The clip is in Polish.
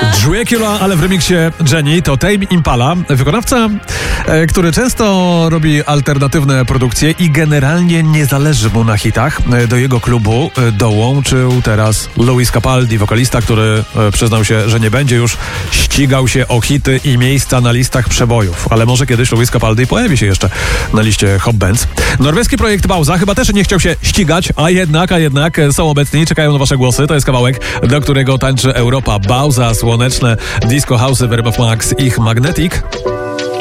Dracula, ale w remiksie Jenny to Tame Impala, wykonawca, który często robi alternatywne produkcje i generalnie nie zależy mu na hitach. Do jego klubu dołączył teraz Lewis Capaldi, wokalista, który przyznał się, że nie będzie już ścigał się o hity i miejsca na listach przebojów. Ale może kiedyś Lewis Capaldi pojawi się jeszcze na liście Hot Bands. Norweski projekt Bauza chyba też nie chciał się ścigać, a jednak są obecni i czekają na wasze głosy. To jest kawałek, do którego tańczy Europa. Bauza, słoneczne disco house'y w RMF Max, ich Magnetic.